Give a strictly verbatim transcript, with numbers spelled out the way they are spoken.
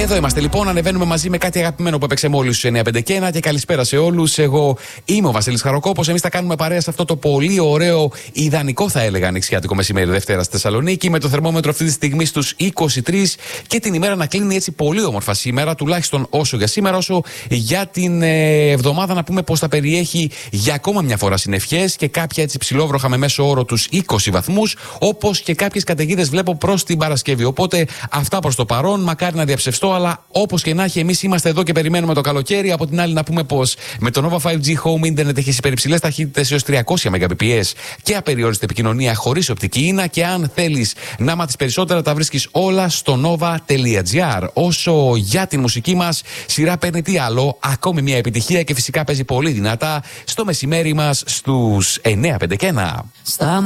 Εδώ είμαστε λοιπόν, ανεβαίνουμε μαζί με κάτι αγαπημένο που έπαιξε μόλις στους εννιά πέντε και ένα και καλησπέρα σε όλους. Εγώ είμαι ο Βασίλης Χαροκόπος. Εμείς θα κάνουμε παρέα σε αυτό το πολύ ωραίο, ιδανικό θα έλεγα, ανοιξιάτικο μεσημέρι Δευτέρα στη Θεσσαλονίκη, με το θερμόμετρο αυτή τη στιγμή στους είκοσι τρεις και την ημέρα να κλείνει έτσι πολύ όμορφα σήμερα, τουλάχιστον όσο για σήμερα, όσο για την ε, εβδομάδα. Να πούμε πως θα περιέχει για ακόμα μια φορά συννεφιές και κάποια έτσι ψηλόβροχα με μέσο όρο τους είκοσι βαθμούς, όπως και κάποιες καταιγίδες βλέπω προς την Παρασκευή. Οπότε αυτά προς το παρόν, μακάρι να διαψευστώ, αλλά όπως και να έχει, εμείς είμαστε εδώ και περιμένουμε το καλοκαίρι. Από την άλλη, να πούμε πως με το Nova φάιβ τζι Home Internet έχει υπερυψηλές ταχύτητες έως τριακόσια Mbps και απεριόριστη επικοινωνία χωρίς οπτική ίνα. Και αν θέλεις να μάθεις περισσότερα, τα βρίσκεις όλα στο nova τελεία gr. Όσο για τη μουσική μας σειρά παίρνει τι άλλο, ακόμη μια επιτυχία και φυσικά παίζει πολύ δυνατά στο μεσημέρι μας στους εννιά πέντε και ένα.